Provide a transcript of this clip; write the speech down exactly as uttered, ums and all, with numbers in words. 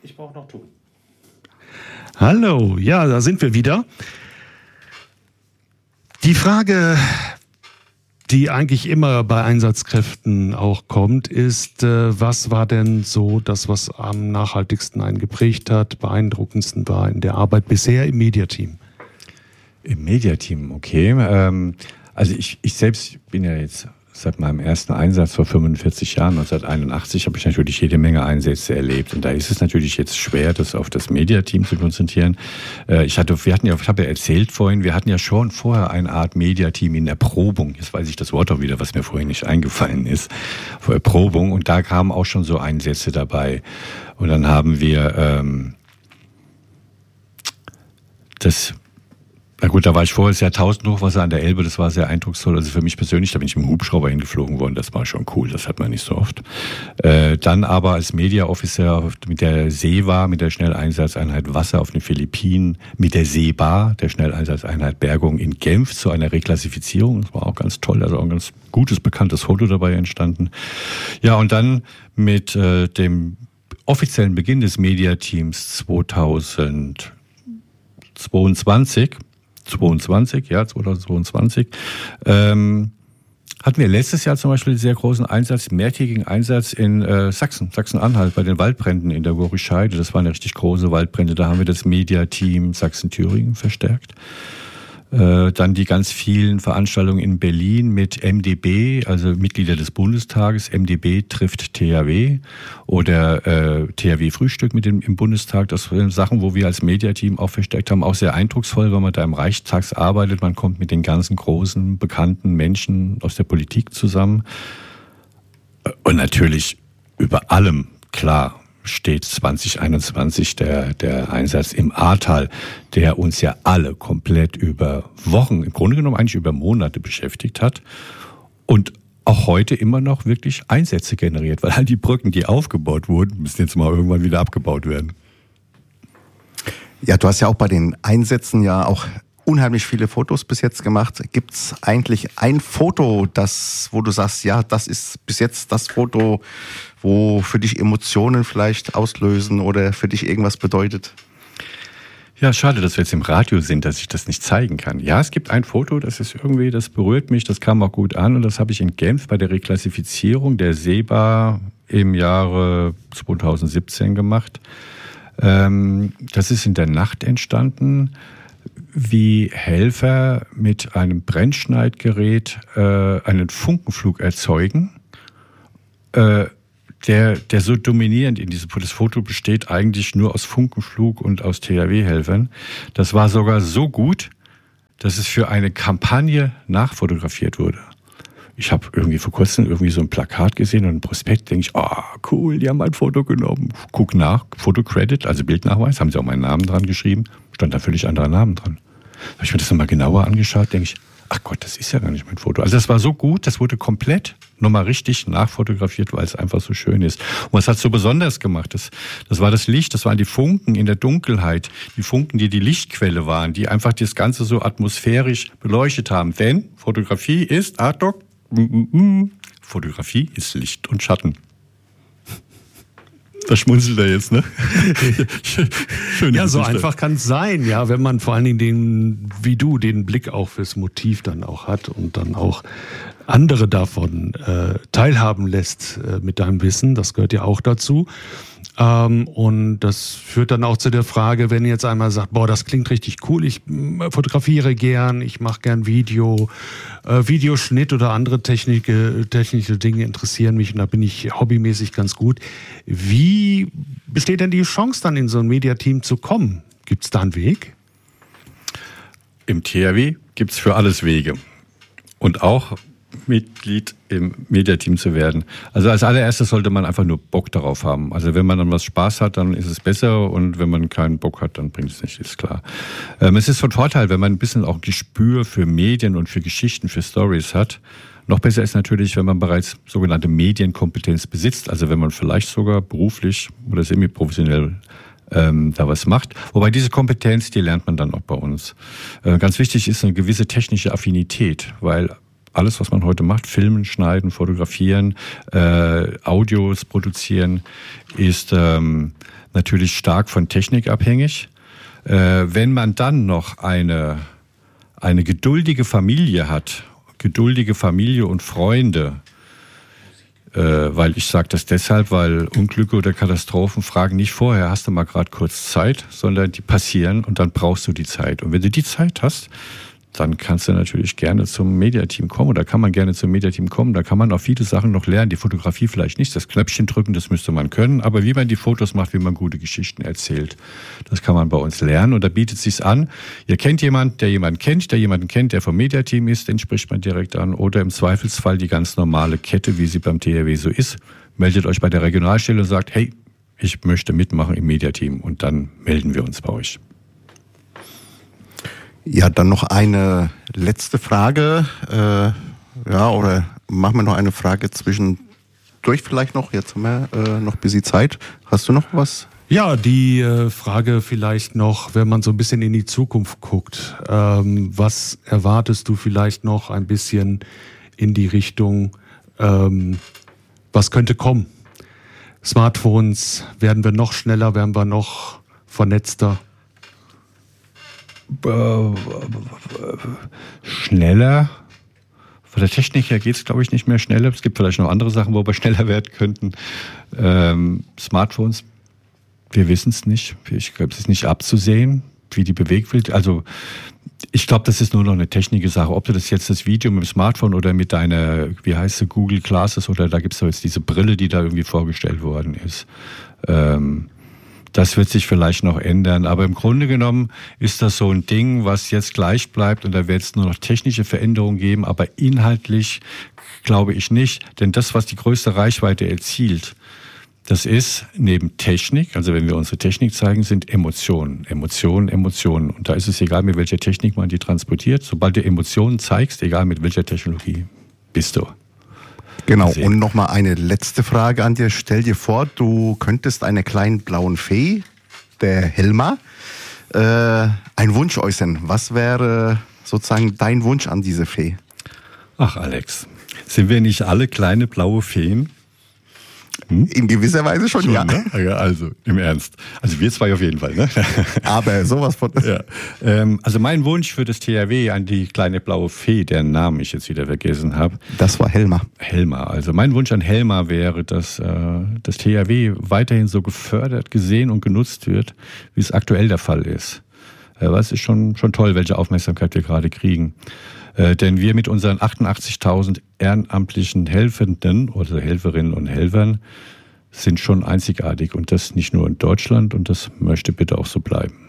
ich brauche noch Ton. Hallo, ja, da sind wir wieder. Die Frage, die eigentlich immer bei Einsatzkräften auch kommt, ist, äh, was war denn so das, was am nachhaltigsten einen geprägt hat, beeindruckendsten war in der Arbeit bisher im Mediateam? Im Mediateam, okay. Ähm, also ich, ich selbst bin ja jetzt seit meinem ersten Einsatz vor fünfundvierzig Jahren, neunzehnhunderteinundachtzig, habe ich natürlich jede Menge Einsätze erlebt. Und da ist es natürlich jetzt schwer, das auf das Mediateam zu konzentrieren. Äh, ich hatte, wir hatten ja, ich habe ja erzählt vorhin, wir hatten ja schon vorher eine Art Mediateam in Erprobung. Jetzt weiß ich das Wort auch wieder, was mir vorhin nicht eingefallen ist. Vor Erprobung. Und da kamen auch schon so Einsätze dabei. Und dann haben wir ähm, das... Na gut, da war ich vorher das Jahrtausend Hochwasser an der Elbe, das war sehr eindrucksvoll. Also für mich persönlich, da bin ich mit dem Hubschrauber hingeflogen worden, das war schon cool, das hat man nicht so oft. Äh, dann aber als Media Officer mit der SEWA, mit der Schnelleinsatzeinheit Wasser auf den Philippinen, mit der SEBA, der Schnelleinsatzeinheit Bergung in Genf zu einer Reklassifizierung. Das war auch ganz toll, also auch ein ganz gutes, bekanntes Foto dabei entstanden. Ja, und dann mit äh, dem offiziellen Beginn des Mediateams zweitausendzweiundzwanzig, zweiundzwanzig, ja, zweitausendzweiundzwanzig, ähm, hatten wir letztes Jahr zum Beispiel einen sehr großen Einsatz, mehrtägigen Einsatz in äh, Sachsen, Sachsen-Anhalt, bei den Waldbränden in der Gorischeide. Das waren ja richtig große Waldbrände. Da haben wir das Mediateam Sachsen-Thüringen verstärkt. Äh, dann die ganz vielen Veranstaltungen in Berlin mit M D B, also Mitglieder des Bundestages. M D B trifft T H W oder äh, T H W-Frühstück mit dem im Bundestag. Das sind Sachen, wo wir als Mediateam auch verstärkt haben. Auch sehr eindrucksvoll, wenn man da im Reichstag arbeitet. Man kommt mit den ganzen großen, bekannten Menschen aus der Politik zusammen. Und natürlich über allem, klar, steht zwanzig einundzwanzig der, der Einsatz im Ahrtal, der uns ja alle komplett über Wochen, im Grunde genommen eigentlich über Monate beschäftigt hat und auch heute immer noch wirklich Einsätze generiert, weil all die Brücken, die aufgebaut wurden, müssen jetzt mal irgendwann wieder abgebaut werden. Ja, du hast ja auch bei den Einsätzen ja auch unheimlich viele Fotos bis jetzt gemacht. Gibt's eigentlich ein Foto, das, wo du sagst, ja, das ist bis jetzt das Foto, wo für dich Emotionen vielleicht auslösen oder für dich irgendwas bedeutet? Ja, schade, dass wir jetzt im Radio sind, dass ich das nicht zeigen kann. Ja, es gibt ein Foto, das ist irgendwie, das berührt mich, das kam auch gut an und das habe ich in Genf bei der Reklassifizierung der SEBA im Jahre zweitausendsiebzehn gemacht. Das ist in der Nacht entstanden, wie Helfer mit einem Brennschneidgerät äh, einen Funkenflug erzeugen, äh, der, der so dominierend in diesem das Foto besteht eigentlich nur aus Funkenflug und aus T H W-Helfern. Das war sogar so gut, dass es für eine Kampagne nachfotografiert wurde. Ich habe irgendwie vor kurzem irgendwie so ein Plakat gesehen und ein Prospekt, denke ich, ah, oh, cool, die haben ein Foto genommen. Guck nach, Fotocredit, also Bildnachweis, haben sie auch meinen Namen dran geschrieben, stand da völlig anderer Namen dran. Habe ich mir das nochmal genauer angeschaut, denke ich, ach Gott, das ist ja gar nicht mein Foto. Also das war so gut, das wurde komplett nochmal richtig nachfotografiert, weil es einfach so schön ist. Und was hat es so besonders gemacht? Das, das war das Licht, das waren die Funken in der Dunkelheit, die Funken, die die Lichtquelle waren, die einfach das Ganze so atmosphärisch beleuchtet haben. Denn Fotografie ist, Achtung, mm, mm, mm, Fotografie ist Licht und Schatten. Da schmunzelt er jetzt, ne? Schöne ja, so Geschichte. Einfach kann es sein, ja, wenn man vor allen Dingen den, wie du, den Blick auch fürs Motiv dann auch hat und dann auch andere davon äh, teilhaben lässt äh, mit deinem Wissen. Das gehört ja auch dazu. Ähm, und das führt dann auch zu der Frage, wenn ihr jetzt einmal sagt, boah, das klingt richtig cool, ich äh, fotografiere gern, ich mache gern Video, äh, Videoschnitt oder andere Technik, technische Dinge interessieren mich und da bin ich hobbymäßig ganz gut. Wie besteht denn die Chance dann in so ein Mediateam zu kommen? Gibt es da einen Weg? Im T H W gibt es für alles Wege. Und auch Mitglied im Mediateam zu werden. Also als allererstes sollte man einfach nur Bock darauf haben. Also wenn man dann was Spaß hat, dann ist es besser und wenn man keinen Bock hat, dann bringt es nicht, ist klar. Ähm, es ist von Vorteil, wenn man ein bisschen auch Gespür für Medien und für Geschichten, für Stories hat. Noch besser ist natürlich, wenn man bereits sogenannte Medienkompetenz besitzt, also wenn man vielleicht sogar beruflich oder semi-professionell ähm, da was macht. Wobei diese Kompetenz, die lernt man dann auch bei uns. Äh, ganz wichtig ist eine gewisse technische Affinität, weil alles, was man heute macht, filmen, schneiden, fotografieren, äh, Audios produzieren, ist ähm, natürlich stark von Technik abhängig. Äh, wenn man dann noch eine, eine geduldige Familie hat, geduldige Familie und Freunde, äh, weil ich sage das deshalb, weil Unglücke oder Katastrophen fragen nicht vorher, hast du mal gerade kurz Zeit, sondern die passieren und dann brauchst du die Zeit. Und wenn du die Zeit hast, dann kannst du natürlich gerne zum Mediateam kommen oder kann man gerne zum Mediateam kommen. Da kann man auch viele Sachen noch lernen. Die Fotografie vielleicht nicht, das Knöpfchen drücken, das müsste man können. Aber wie man die Fotos macht, wie man gute Geschichten erzählt, das kann man bei uns lernen. Und da bietet es sich an. Ihr kennt jemanden, der jemanden kennt, der jemanden kennt, der vom Mediateam ist, den spricht man direkt an. Oder im Zweifelsfall die ganz normale Kette, wie sie beim T H W so ist. Meldet euch bei der Regionalstelle und sagt, hey, ich möchte mitmachen im Mediateam. Und dann melden wir uns bei euch. Ja, dann noch eine letzte Frage. Äh, ja, oder machen wir noch eine Frage zwischendurch vielleicht noch. Jetzt haben wir äh, noch ein bisschen Zeit. Hast du noch was? Ja, die äh, Frage vielleicht noch, wenn man so ein bisschen in die Zukunft guckt. Ähm, was erwartest du vielleicht noch ein bisschen in die Richtung, ähm, was könnte kommen? Smartphones, werden wir noch schneller, werden wir noch vernetzter? Schneller. Von der Technik her geht es, glaube ich, nicht mehr schneller. Es gibt vielleicht noch andere Sachen, wo wir schneller werden könnten. Ähm, Smartphones, wir wissen es nicht. Ich glaube, es ist nicht abzusehen, wie die bewegt wird. Also ich glaube, das ist nur noch eine technische Sache. Ob du das jetzt das Video mit dem Smartphone oder mit deiner, wie heißt sie, Google Glasses oder da gibt es jetzt diese Brille, die da irgendwie vorgestellt worden ist. Ähm, Das wird sich vielleicht noch ändern, aber im Grunde genommen ist das so ein Ding, was jetzt gleich bleibt und da wird es nur noch technische Veränderungen geben, aber inhaltlich glaube ich nicht, denn das, was die größte Reichweite erzielt, das ist neben Technik, also wenn wir unsere Technik zeigen, sind Emotionen, Emotionen, Emotionen und da ist es egal, mit welcher Technik man die transportiert, sobald du Emotionen zeigst, egal mit welcher Technologie, bist du. Genau, und nochmal eine letzte Frage an dir. Stell dir vor, du könntest einer kleinen blauen Fee, der Helma, äh, einen Wunsch äußern. Was wäre sozusagen dein Wunsch an diese Fee? Ach Alex, sind wir nicht alle kleine blaue Feen? Hm? In gewisser Weise schon, schon ja. Ne? Ja. Also im Ernst. Also wir zwei auf jeden Fall. Ne? Aber sowas von... Ja. Ähm, also mein Wunsch für das T H W an die kleine blaue Fee, deren Namen ich jetzt wieder vergessen habe. Das war Helma. Helma. Also mein Wunsch an Helma wäre, dass äh, das T H W weiterhin so gefördert, gesehen und genutzt wird, wie es aktuell der Fall ist. Äh, es ist schon, schon toll, welche Aufmerksamkeit wir gerade kriegen. Äh, denn wir mit unseren achtundachtzigtausend ehrenamtlichen Helfenden oder Helferinnen und Helfern sind schon einzigartig und das nicht nur in Deutschland und das möchte bitte auch so bleiben.